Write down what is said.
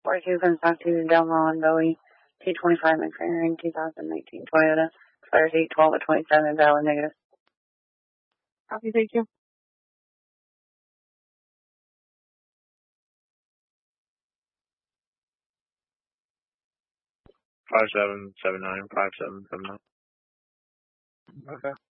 42 comes back to Delmar and Bowie, T25 McLaren, 2019 Toyota, fire seat 12 at 27, valid negative. Copy, thank you. Five seven seven nine. 5779. Okay.